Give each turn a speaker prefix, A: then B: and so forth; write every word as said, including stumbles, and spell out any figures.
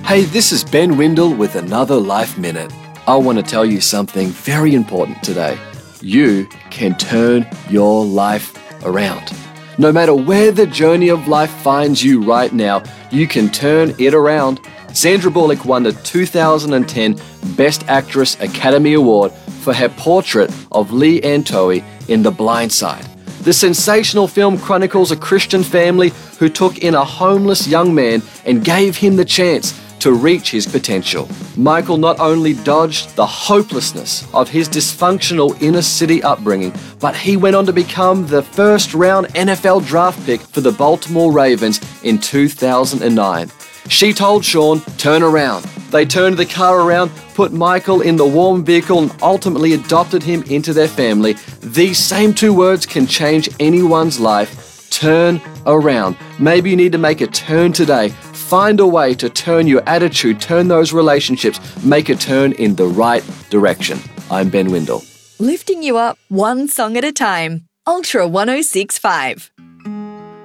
A: Hey, this is Ben Windle with another Life Minute. I want to tell you something very important today. You can turn your life around. No matter where the journey of life finds you right now, you can turn it around. Sandra Bullock won the two thousand ten Best Actress Academy Award for her portrait of Lee Antoie in The Blind Side. The sensational film chronicles a Christian family who took in a homeless young man and gave him the chance to reach his potential. Michael not only dodged the hopelessness of his dysfunctional inner city upbringing, but he went on to become the first round N F L draft pick for the Baltimore Ravens in two thousand nine. She told Sean, "Turn around." They turned the car around, put Michael in the warm vehicle, and ultimately adopted him into their family. These same two words can change anyone's life. Turn around. Maybe you need to make a turn today. Find a way to turn your attitude, turn those relationships, make a turn in the right direction. I'm Ben Windle.
B: Lifting you up one song at a time. Ultra one oh six point five.